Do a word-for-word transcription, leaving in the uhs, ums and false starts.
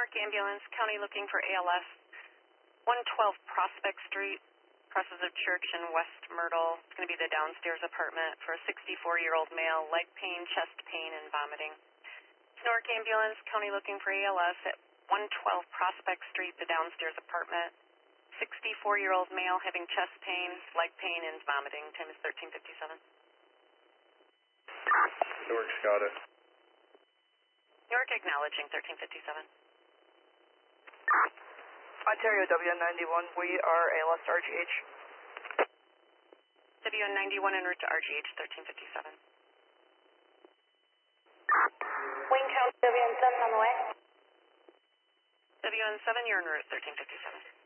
Newark Ambulance, County looking for A L S. one twelve Prospect Street, crosses a church in West Myrtle. It's going to be the downstairs apartment for a sixty-four-year-old male, leg pain, chest pain, and vomiting. It's Newark Ambulance, County looking for A L S at one twelve Prospect Street, the downstairs apartment. sixty-four-year-old male having chest pain, leg pain, and vomiting. Time is thirteen fifty-seven. Newark's got it. Newark acknowledging thirteen fifty-seven. Ontario W N ninety-one, we are A L S R G H. W N ninety-one en route to R G H thirteen fifty-seven. Wayne County W N seven on the way. W N seven, you're en route thirteen fifty-seven.